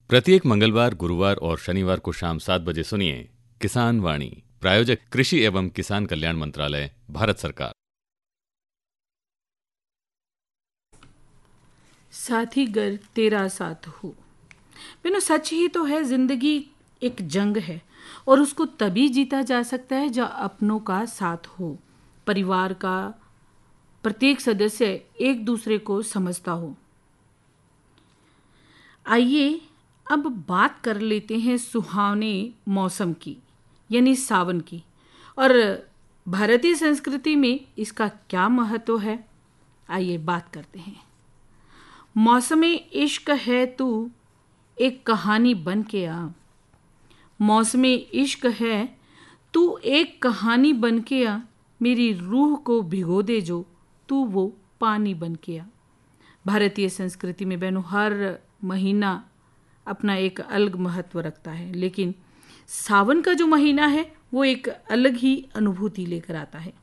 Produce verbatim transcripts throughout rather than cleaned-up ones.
प्रत्येक मंगलवार, गुरुवार और शनिवार को शाम सात बजे सुनिए किसान वाणी। प्रायोजक कृषि एवं किसान कल्याण मंत्रालय, भारत सरकार। साथी गर तेरा साथ हो। बिनो सच ही तो है, जिंदगी एक जंग है और उसको तभी जीता जा सकता है जब अपनों का साथ हो, परिवार का प्रत्येक सदस्य एक दूसरे को समझता हो। आइए अब बात कर लेते हैं सुहावने मौसम की, यानी सावन की, और भारतीय संस्कृति में इसका क्या महत्व है। आइए बात करते हैं। मौसमे इश्क है तू एक कहानी बन के आ। मौसमे इश्क है तू एक कहानी बन के आ, मेरी रूह को भिगो दे जो तू वो पानी बन के आ। भारतीय संस्कृति में बहनों हर महीना अपना एक अलग महत्व रखता है, लेकिन सावन का जो महीना है वो एक अलग ही अनुभूति लेकर आता है।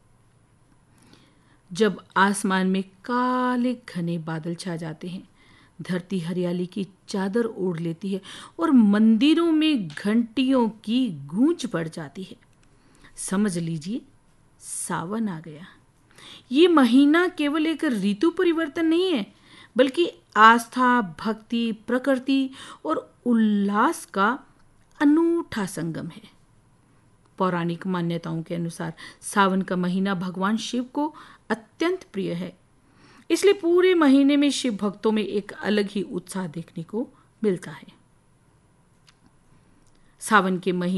जब आसमान में काले घने बादल छा जाते हैं, धरती हरियाली की चादर ओढ़ लेती है और मंदिरों में घंटियों की गूंज पड़ जाती है, समझ लीजिए सावन आ गया। ये महीना केवल एक ऋतु परिवर्तन नहीं है, बल्कि आस्था, भक्ति, प्रकृति और उल्लास का अनूठा संगम है। पौराणिक मान्यताओं के अनुसार सावन का महीना भगवान शिव को अत्यंत प्रिय है, इसलिए पूरे महीने में शिव भक्तों में एक अलग ही उत्साह देखने को मिलता है। सावन के महीने